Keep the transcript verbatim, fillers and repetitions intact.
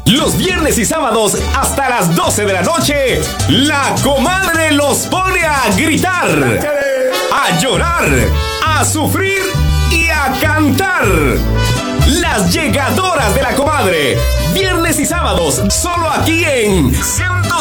Los viernes y sábados hasta las doce de la noche, la comadre los pone a gritar, a llorar, a sufrir y a cantar. Las llegadoras de la comadre, viernes y sábados, solo aquí en